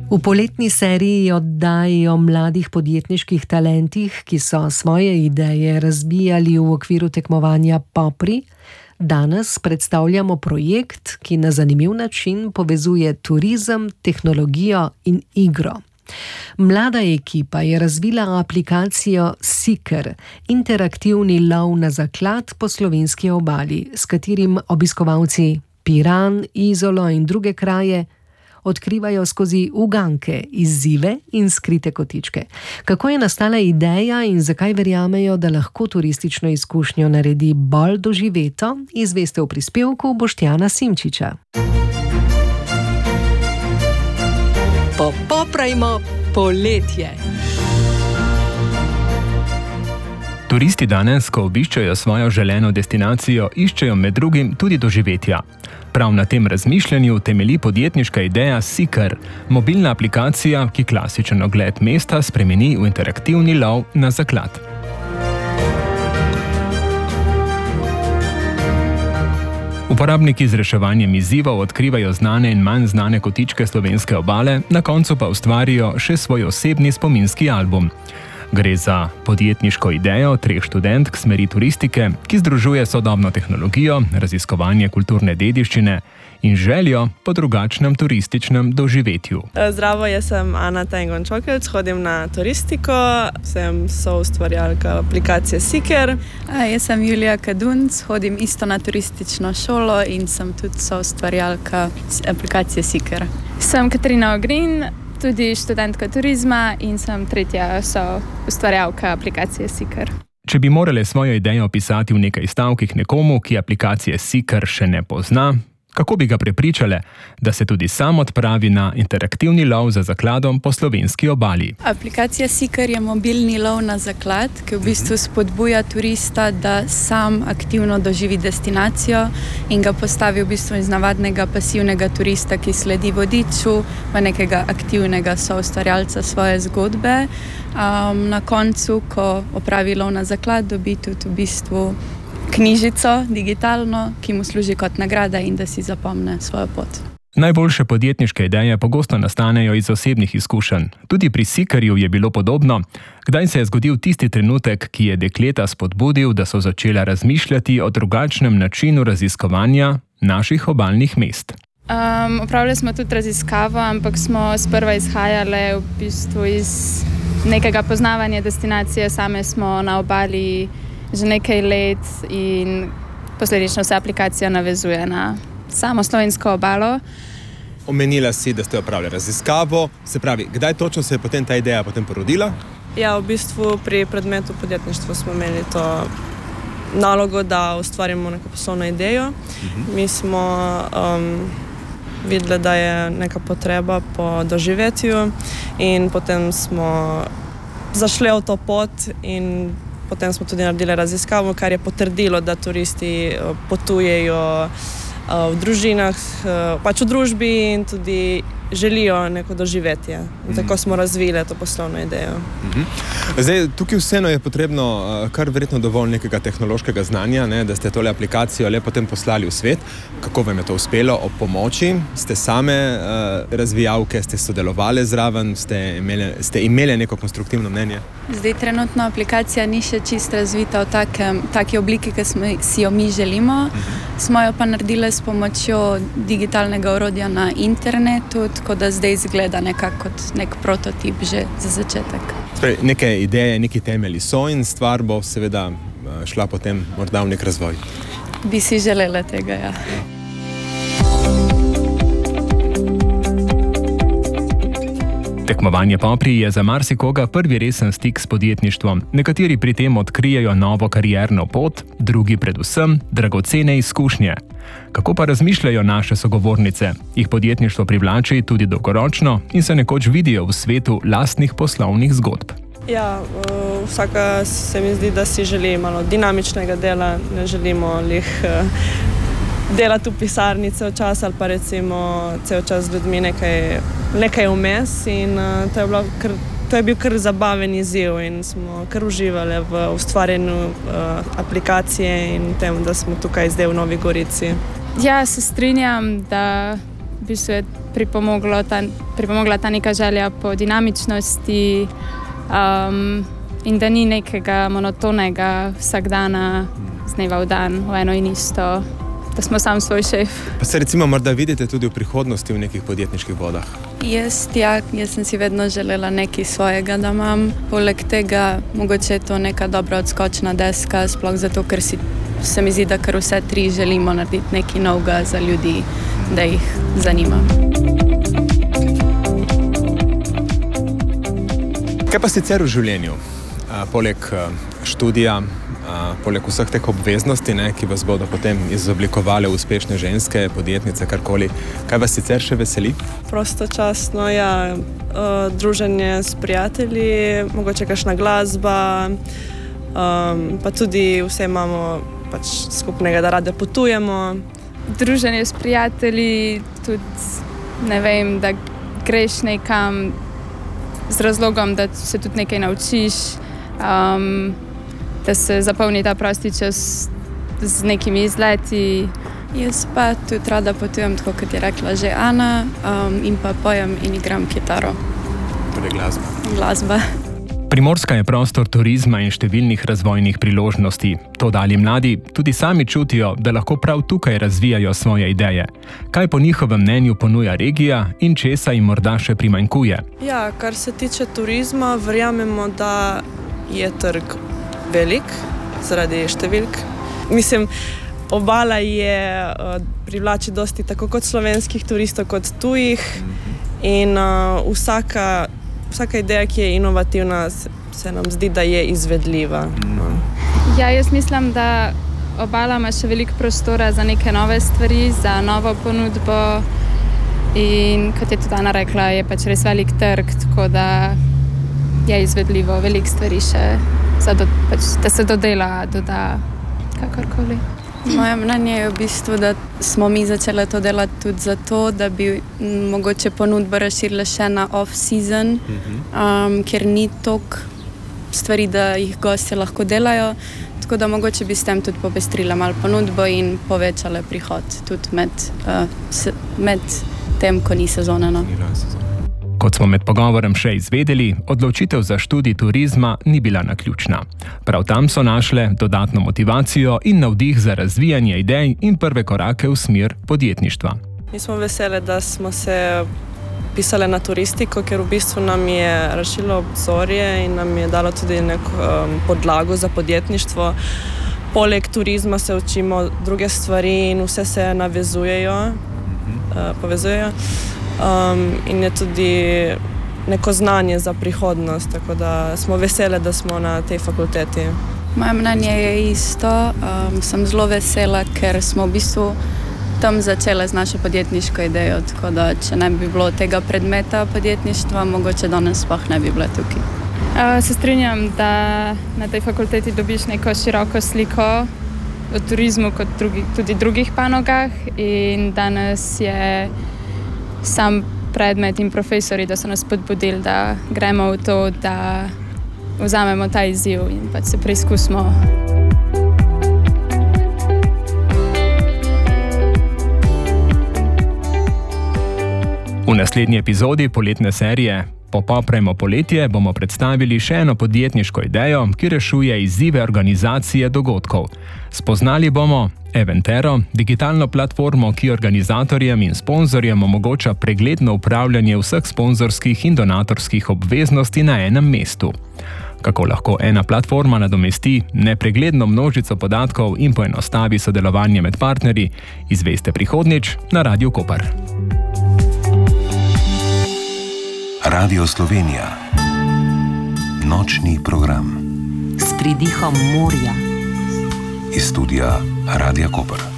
V poletni seriji oddaj o mladih podjetniških talentih, ki so svoje ideje razvijali v okviru tekmovanja Popri, danes predstavljamo projekt, ki na zanimiv način povezuje turizem, tehnologijo in igro. Mlada ekipa je razvila aplikacijo Seeker, interaktivni lov na zaklad po slovenski obali, s katerim obiskovalci Piran, Izolo in druge kraje odkrivajo skozi uganke, izzive in skrite kotičke. Kako je nastala ideja in zakaj verjamejo, da lahko turistično izkušnjo naredi bolj doživeto, izveste v prispevku Boštjana Simčiča. Popoprajmo poletje! Turisti danes, ko obiščajo svojo želeno destinacijo, iščejo med drugim tudi doživetja. Prav na tem razmišljanju temelji podjetniška ideja Seeker, mobilna aplikacija, ki klasičen ogled mesta spremeni v interaktivni lov na zaklad. Uporabniki z reševanjem izzivov odkrivajo znane in manj znane kotičke slovenske obale, na koncu pa ustvarijo še svoj osebni spominski album. Gre za podjetniško idejo treh študentk smeri turistike, ki združuje sodobno tehnologijo, raziskovanje kulturne dediščine in željo po drugačnem turističnem doživetju. Zdravo, jaz sem Ana Tengon-Čokelc, hodim na turistiko, sem soustvarjalka aplikacije Seeker. Jaz sem Julija Kadunc, hodim isto na turistično šolo in sem tudi soustvarjalka aplikacije Seeker. Sem Katarina Ogrin, tudi študentka turizma in sem tretja soustvarjalka aplikacije Seeker. Če bi morale svojo idejo opisati v nekaj stavkih nekomu, ki aplikacije Seeker še ne pozna, kako bi ga prepričale, da se tudi sam odpravi na interaktivni lov za zakladom po slovenski obali? Aplikacija Seeker je mobilni lov na zaklad, ki v bistvu spodbuja turista, da sam aktivno doživi destinacijo in ga postavi v bistvu iz navadnega pasivnega turista, ki sledi vodiču, v nekega aktivnega soustvarjalca svoje zgodbe. Na koncu, ko opravi lov na zaklad, dobi tudi v bistvu knjižico digitalno, ki mu služi kot nagrada in da si zapomne svojo pot. Najboljše podjetniške ideje pogosto nastanejo iz osebnih izkušenj. Tudi pri Seekerju je bilo podobno. Kdaj se je zgodil tisti trenutek, ki je dekleta spodbudil, da so začela razmišljati o drugačnem načinu raziskovanja naših obalnih mest? Opravili smo tudi raziskavo, ampak smo sprva izhajali v bistvu iz nekega poznavanja destinacije. Same smo na obali že nekaj let in posledično se aplikacija navezuje na samo slovensko obalo. Omenila si, da ste opravili raziskavo, se pravi, kdaj točno se je potem ta ideja porodila? Ja, v bistvu pri predmetu podjetništva smo imeli to nalogo, da ustvarimo neko poslovno idejo. Mi smo videli, da je neka potreba po doživetju in potem smo zašli v to pot in potem smo tudi naredili raziskavo, kar je potrdilo, da turisti potujejo v družinah, pač v družbi in tudi želijo neko doživetje. Tako smo razvili to poslovno idejo. Zdaj, tukaj vseeno je potrebno kar verjetno dovolj nekega tehnološkega znanja, da ste tole aplikacijo le potem poslali v svet. Kako vam je to uspelo ob pomoči? Ste same razvijalke, ste sodelovali zraven, ste imeli neko konstruktivno mnenje? Zdaj, trenutno aplikacija ni še čisto razvita v taki obliki, ki si jo mi želimo. Smo jo pa naredili s pomočjo digitalnega orodja na internetu, tako da zdaj izgleda nekako kot nek prototip že za začetek. Neke ideje, neki temelji so in stvar bo seveda šla potem morda v nek razvoj. Bi si želela tega, ja. Tekmovanje Popri je za marsikoga prvi resen stik s podjetništvom. Nekateri pri tem odkrijejo novo karierno pot, drugi predvsem dragocene izkušnje. Kako pa razmišljajo naše sogovornice? Jih podjetništvo privlači tudi dolgoročno in se nekoč vidijo v svetu lastnih poslovnih zgodb? Ja, vsaka se mi zdi, da si želi malo dinamičnega dela, ne želimo delati v pisarni cel čas ali pa recimo cel čas z ljudmi nekaj vmes in to je bil kar zabaven izziv in smo kar uživali v ustvarjanju aplikacije in tem, da smo tukaj zdaj v Novi Gorici. Ja, se strinjam, da v bistvu je pripomogla ta neka želja po dinamičnosti in da ni nekega monotonega vsakdana z dneva v dan, v eno in isto, da smo sam svoj šef. Pa se recimo morda vidite tudi v prihodnosti v nekih podjetniških vodah? Jaz sem si vedno želela nekaj svojega, da imam. Poleg tega, mogoče je to neka dobra odskočna deska, sploh zato, ker se mi zdi, da kar vse tri želimo narediti nekaj novega za ljudi, da jih zanima. Kaj pa sicer v življenju? Poleg študija, poleg vseh teh obveznosti, ki vas bodo potem izoblikovali uspešne ženske, podjetnice, karkoli, kaj vas sicer še veseli? Prostočasno, druženje s prijatelji, mogoče kakšna glasba, pa tudi vse imamo skupnega, da rade potujemo. Druženje s prijatelji, tudi ne vem, da greš nekam z razlogom, da se tudi nekaj naučiš, da se zapolni ta prosti čas z nekimi izleti. Jaz pa tudi rada potujem, tako kot je rekla že Ana, in pa pojem in igram kitaro. Torej Glasba. Primorska je prostor turizma in številnih razvojnih priložnosti. To dali mladi tudi sami čutijo, da lahko prav tukaj razvijajo svoje ideje. Kaj po njihovem mnenju ponuja regija in česa jim morda še primanjkuje? Ja, kar se tiče turizma, verjamemo, da je trg velik zaradi številk. Mislim, obala privlači dosti tako kot slovenskih turistov, kot tujih in vsaka ideja, ki je inovativna, se nam zdi, da je izvedljiva. Ja, jaz mislim, da obala ima še veliko prostora za neke nove stvari, za novo ponudbo in kot je tudi Ana rekla, je pač res velik trg, tako da je izvedljivo veliko stvari še, da se doda kakorkoli. Moje mnenje je v bistvu, da smo mi začeli to delati tudi zato, da bi mogoče ponudbo razširili še na off-season, ker ni toliko stvari, da jih gostje lahko delajo, tako da mogoče bi s tem tudi popestrili malo ponudbo in povečali prihod tudi med tem, ko ni sezone. Kot smo med pogovorom še izvedeli, odločitev za študij turizma ni bila naključna. Prav tam so našle dodatno motivacijo in navdih za razvijanje idej in prve korake v smer podjetništva. Mi smo veseli, da smo se pisali na turistiko, ker v bistvu nam je razširilo obzorje in nam je dalo tudi neko podlago za podjetništvo. Poleg turizma se učimo druge stvari in vse se povezujejo. In je tudi neko znanje za prihodnost, tako da smo veseli, da smo na tej fakulteti. Moje mnenje je isto. Sem zelo vesela, ker smo v bistvu tam začeli z našo podjetniško idejo, tako da če ne bi bilo tega predmeta podjetništva, mogoče danes sploh ne bi bila tukaj. Se strinjam, da na tej fakulteti dobiš neko široko sliko o turizmu kot tudi drugih panogah in danes je sam predmet in profesori, da so nas spodbudili, da gremo v to, da vzamemo ta izziv in pač se preizkusimo. V naslednji epizodi poletne serije Popoprajmo poletje bomo predstavili še eno podjetniško idejo, ki rešuje izzive organizacije dogodkov. Spoznali bomo Eventero, digitalno platformo, ki organizatorjem in sponzorjem omogoča pregledno upravljanje vseh sponzorskih in donatorskih obveznosti na enem mestu. Kako lahko ena platforma nadomesti nepregledno množico podatkov in poenostavi sodelovanje med partnerji, izveste prihodnjič na Radiu Koper. Radio Slovenija. Nočni program. S pridihom morja. Iz studia Radia Koper.